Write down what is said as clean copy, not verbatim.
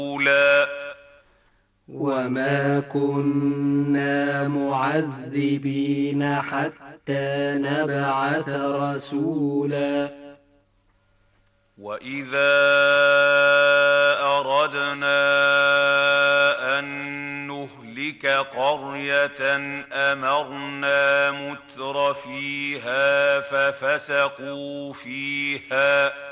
وما كنا معذبين حتى نبعث رسولا وإذا أردنا أن نهلك قرية أمرنا متر فيها ففسقوا فيها